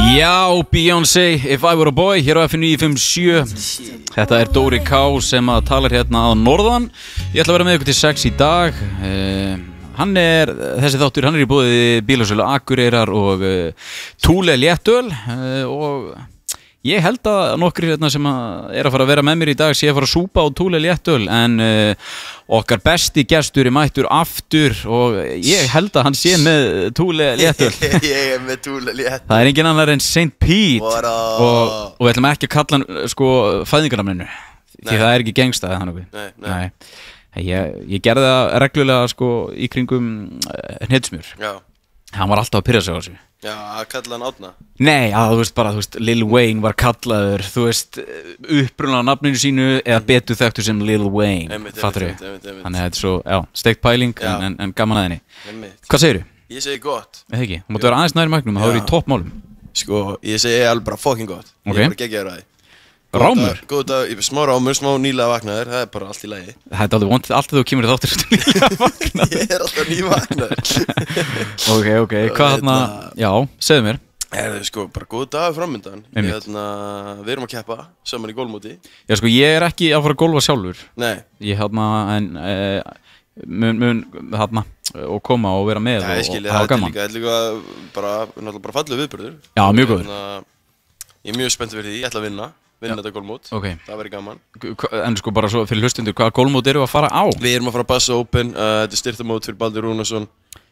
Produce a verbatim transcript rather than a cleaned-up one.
Já, Beyoncé, If I Were a Boy, hér á F níu fimm sjö. Þetta er Dóri K sem að talar hérna að norðan. Ég ætla að vera með ykkur til sex í dag. uh, Hann er, þessi þáttur, hann er í boði bílasölu Akureyrar og uh, Thule léttöl uh, og ég held að nokkrir hérna sem að er að fara að vera með mér í dag sé að fara að súpa á Thule léttöl, en uh, okkar besti gestur er mættur aftur og ég held að hann sé með Thule léttöl. Ég er með Thule léttöl. Það er engin annar en Saint Pete og, og við ætlum ekki að kalla hann sko fæðingarnafninu því það er ekki gangsta eða þannig. Nei, nei. Nei. Ég, ég gerði það reglulega sko í kringum hnetsmjör. Já. Hann var alltaf að pyrra sig á þessu. Já, að kalla hann Árna. Nei, að þú veist bara, þú veist, Lil Wayne var kallaður, þú veist, upprunalega nafninu sínu eða betur þekktur sem Lil Wayne. Einmitt, fattur einmitt, þau? einmitt, einmitt. Þannig að þetta er svo, já, steikt pæling Já. en, en, en gaman að henni. Einmitt. Hvað segirðu? Ég segi gott. Eða ekki? Þú mátt vera aðeins næri mæknum, þá er í toppmálum. Sko, ég segi alveg bara fucking gott. Ok. Ég er bara geggjaður að því. Rámur? Góð dag, ég er smá rámur, smá nýlega vaknaður, það er bara allt í lagi. Þetta er alveg vond, alltaf þú kemur í þáttur nýlega vakna. Ég er alltaf nývaknaður. Ok, ok, hvað hérna, já, segðu mér. Er það sko, bara góð dag framöndan. Einmitt. Hérna, við erum að keppa saman í golfmóti. Já, sko, ég er ekki að fara að golfa sjálfur. Nei. Ég hérna, en eh, mun, mun, hérna, og koma og vera með Já, ég og, skilji, og hafa það er gaman. líka, þetta er líka bara, náttúrulega bara fallegu viðburður. Já, mjög góður. Hérna, ég er mjög spennt fyrir því, ég ætla að vinna, vinna þetta golfmót. Ok. Það verður gaman. Hva- En sko bara svo fyrir hlustundur, hvaða golfmót eru að fara á? Við erum að fara að Bassa Open, uh, þetta er styrtamót fyrir Baldur Rúnarsson.